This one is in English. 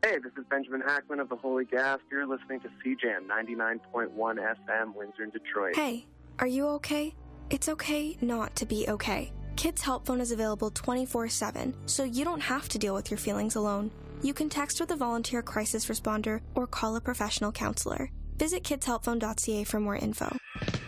Hey, this is Benjamin Hackman of the Holy Gas. You're listening to CJAM 99.1 FM, Windsor and Detroit. Hey, are you okay? It's okay not to be okay. Kids Help Phone is available 24/7, so you don't have to deal with your feelings alone. You can text with a volunteer crisis responder or call a professional counselor. Visit kidshelpphone.ca for more info.